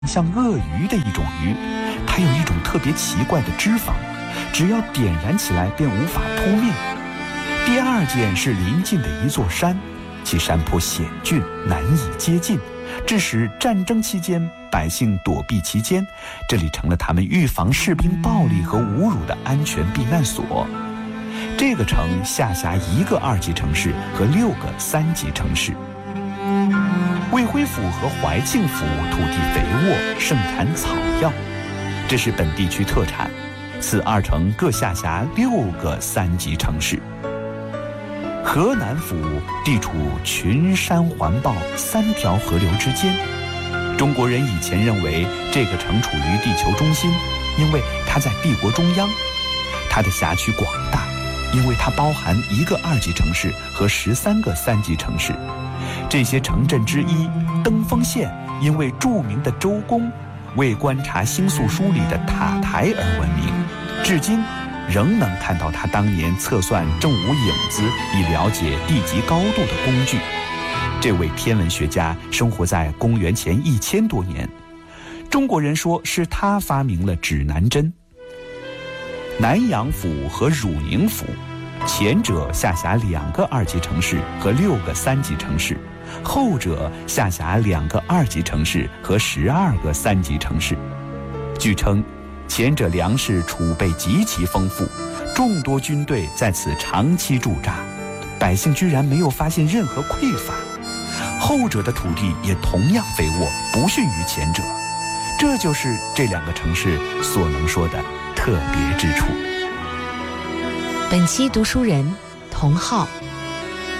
像鳄鱼的一种鱼，它有一种特别奇怪的脂肪，只要点燃起来便无法扑灭。第二件是临近的一座山，其山坡险峻，难以接近，致使战争期间百姓躲避其间，这里成了他们预防士兵暴力和侮辱的安全避难所。这个城下辖1个2级城市和6个3级城市。卫辉府和怀庆府土地肥沃，盛产草药，这是本地区特产。此2城各下辖6个3级城市。河南府地处群山环抱3条河流之间，中国人以前认为这个城处于地球中心，因为它在帝国中央。它的辖区广大，因为它包含1个2级城市和13个3级城市。这些城镇之一登封县，因为著名的周公为观察星宿书里的塔台而闻名，至今仍能看到他当年测算正午影子以了解地极高度的工具。这位天文学家生活在公元前1000多年，中国人说是他发明了指南针。南阳府和汝宁府，前者下辖2个2级城市和6个3级城市，后者下辖2个2级城市和12个3级城市。据称，前者粮食储备极其丰富，众多军队在此长期驻扎，百姓居然没有发现任何匮乏。后者的土地也同样肥沃，不逊于前者。这就是这2个城市所能说的特别之处。 本期读书人童浩。